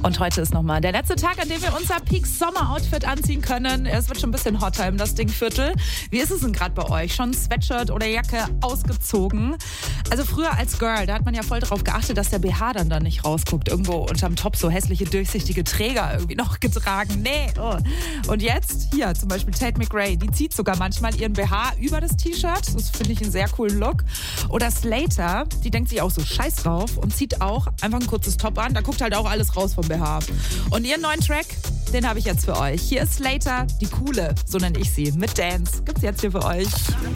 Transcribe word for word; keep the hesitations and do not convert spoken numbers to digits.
Und heute ist nochmal der letzte Tag, an dem wir unser Peak-Sommer-Outfit anziehen können. Es wird schon ein bisschen hotter im das Ding-Viertel. Wie ist es denn gerade bei euch? Schon Sweatshirt oder Jacke ausgezogen? Also früher als Girl, da hat man ja voll darauf geachtet, dass der B H dann da nicht rausguckt. Irgendwo unterm Top so hässliche, durchsichtige Träger irgendwie noch getragen. Nee. Oh. Und jetzt, hier zum Beispiel Tate McRae, die zieht sogar manchmal ihren B H über das T-Shirt. Das finde ich einen sehr coolen Look. Oder Slater, die denkt sich auch so scheiß drauf und zieht auch einfach ein kurzes Top an. Da guckt halt auch alles raus vom B H. Und ihren neuen Track, den habe ich jetzt für euch. Hier ist Slater, die Coole, so nenne ich sie, mit Dance. Gibt's jetzt hier für euch.